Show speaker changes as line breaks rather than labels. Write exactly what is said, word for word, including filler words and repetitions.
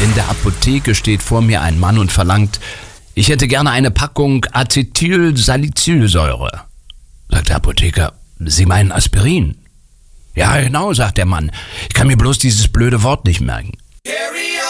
In der Apotheke steht vor mir ein Mann und verlangt, ich hätte gerne eine Packung Acetylsalicylsäure. Sagt der Apotheker, Sie meinen Aspirin? Ja, genau, sagt der Mann. Ich kann mir bloß dieses blöde Wort nicht merken.